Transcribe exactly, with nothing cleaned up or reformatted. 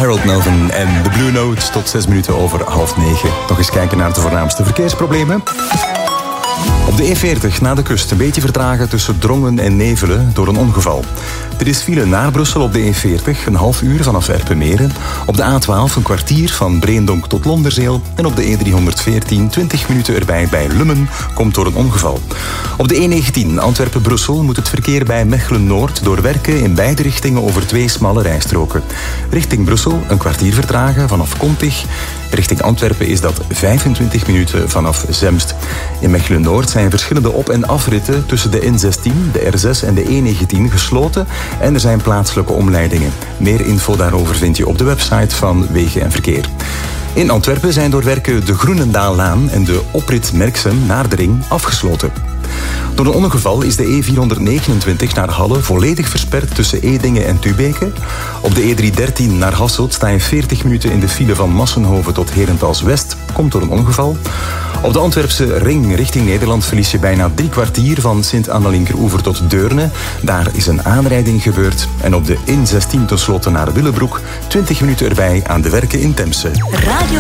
Harold Melvin en de Blue Note tot zes minuten over half negen. Nog eens kijken naar de voornaamste verkeersproblemen. Op de E veertig na de kust een beetje vertragen tussen Drongen en Nevelen door een ongeval. Er is file naar Brussel op de E veertig, een half uur vanaf Erpenmeren. Op de A twaalf een kwartier van Breendonk tot Londerzeel. En op de E driehonderdveertien twintig minuten erbij bij Lummen, komt door een ongeval. Op de E negentien Antwerpen-Brussel moet het verkeer bij Mechelen-Noord door werken in beide richtingen over twee smalle rijstroken. Richting Brussel een kwartier vertragen vanaf Kontig. Richting Antwerpen is dat vijfentwintig minuten vanaf Zemst. In Mechelen-Noord zijn verschillende op- en afritten tussen de N zestien, de R zes en de E negentien gesloten en er zijn plaatselijke omleidingen. Meer info daarover vind je op de website van Wegen en Verkeer. In Antwerpen zijn door werken de Groenendaallaan en de oprit Merksem naar de ring afgesloten. Door een ongeval is de E vierhonderdnegenentwintig naar Halle volledig versperd tussen Edingen en Tubeke. Op de E driehonderddertien naar Hasselt sta je veertig minuten in de file van Massenhoven tot Herentals-West. Komt door een ongeval. Op de Antwerpse ring richting Nederland verlies je bijna drie kwartier van Sint-Annelinkeroever tot Deurne. Daar is een aanrijding gebeurd. En op de N zestien tenslotte naar Willebroek twintig minuten erbij aan de werken in Temse. Radio